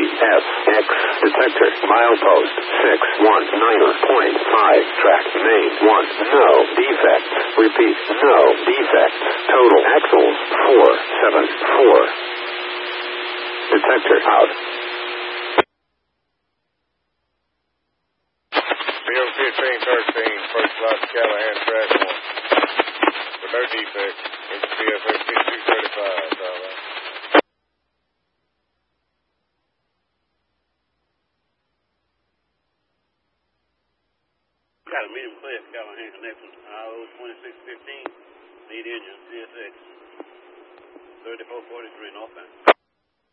CSX detector. Milepost 619.5. Track main 1. No defects. Repeat, no defects. Total axles 474. Detector out. Bill 1513, first class Callahan track 1. With no defects. It's CSX 6235, Starlight. Got a medium clear, Callahan connection, IO 2615, lead engine, CSX 3443 northbound.